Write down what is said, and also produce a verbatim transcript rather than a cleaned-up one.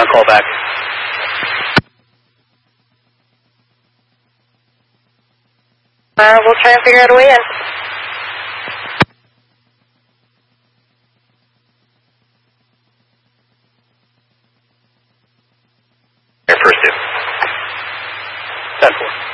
uh, call back. Uh, we'll try and figure out a way in. Air first two. ten four.